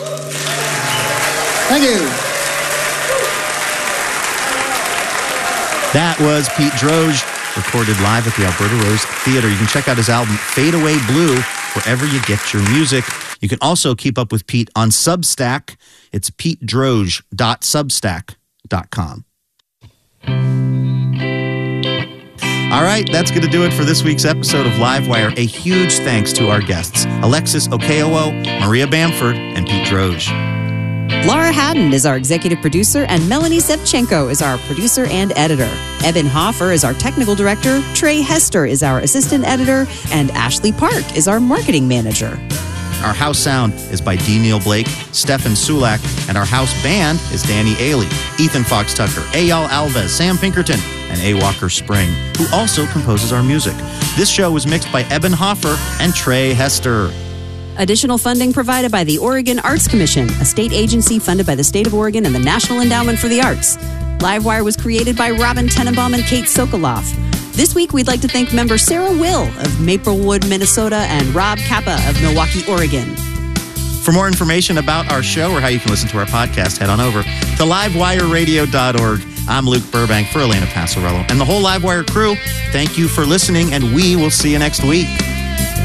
Thank you. That was Pete Droge, recorded live at the Alberta Rose Theatre. You can check out his album, Fade Away Blue, wherever you get your music. You can also keep up with Pete on Substack. It's petedroge.substack.com. All right, that's going to do it for this week's episode of Livewire. A huge thanks to our guests, Alexis Okeowo, Maria Bamford, and Pete Droge. Laura Haddon is our executive producer, and Melanie Sevchenko is our producer and editor. Evan Hoffer is our technical director, Trey Hester is our assistant editor, and Ashley Park is our marketing manager. Our house sound is by D. Neil Blake, Stefan Sulak, and our house band is Danny Ailey, Ethan Fox Tucker, Eyal Alves, Sam Pinkerton, and A. Walker Spring, who also composes our music. This show was mixed by Evan Hoffer and Trey Hester. Additional funding provided by the Oregon Arts Commission, a state agency funded by the state of Oregon and the National Endowment for the Arts. Livewire was created by Robin Tenenbaum and Kate Sokoloff. This week, we'd like to thank member Sarah Will of Maplewood, Minnesota, and Rob Kappa of Milwaukee, Oregon. For more information about our show or how you can listen to our podcast, head on over to livewireradio.org. I'm Luke Burbank for Elena Passarello and the whole Livewire crew. Thank you for listening, and we will see you next week.